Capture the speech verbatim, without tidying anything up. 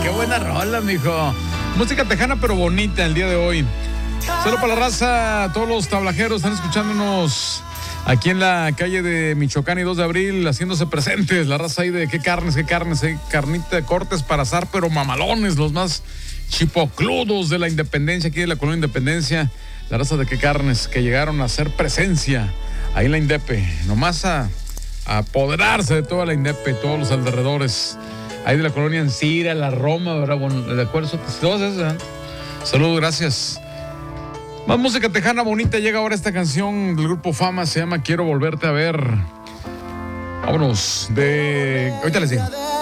qué buena rola, mijo. Música tejana pero bonita el día de hoy. Saludos para la raza, todos los tablajeros están escuchándonos aquí en la calle de Michoacán y dos de abril, haciéndose presentes. La raza ahí de qué carnes, qué carnes, eh? Carnita de cortes para asar, pero mamalones, los más chipocludos de la Independencia, aquí de la Colonia Independencia. La raza de qué carnes que llegaron a hacer presencia ahí en la Indepe, nomás a, a apoderarse de toda la Indepe, todos los alrededores, ahí de la Colonia Ancira, la Roma, ¿verdad? Bueno, de acuerdo, todas esas, ¿eh? Saludos, gracias. Más música tejana bonita, llega ahora esta canción del grupo Fama, se llama Quiero Volverte a Ver. Vámonos, de... ahorita les digo.